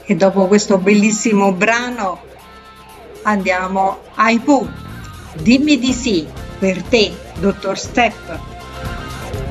E dopo questo bellissimo brano andiamo ai punti. Dimmi di sì, per te, dottor Step.